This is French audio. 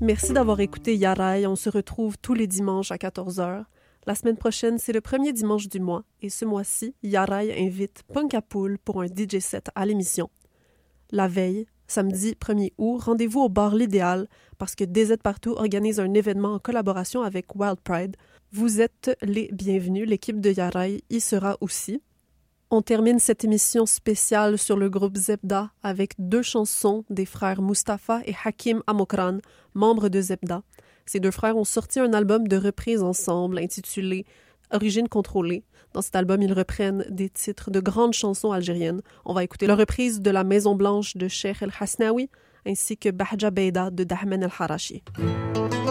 Merci d'avoir écouté Yaraï. On se retrouve tous les dimanches à 14h. La semaine prochaine, c'est le premier dimanche du mois. Et ce mois-ci, Yaraï invite Punkapool pour un DJ set à l'émission. La veille, samedi 1er août, rendez-vous au bar L'Idéal parce que DZ Partout organise un événement en collaboration avec Wild Pride. Vous êtes les bienvenus. L'équipe de Yaraï y sera aussi. On termine cette émission spéciale sur le groupe Zebda avec 2 chansons des frères Mustapha et Hakim Amokran, membres de Zebda. Ces 2 frères ont sorti un album de reprises ensemble intitulé Origine contrôlée. Dans cet album, ils reprennent des titres de grandes chansons algériennes. On va écouter la reprise de La Maison Blanche de Cheikh El Hasnaoui ainsi que Bahja Beida de Dahmen El Harachi.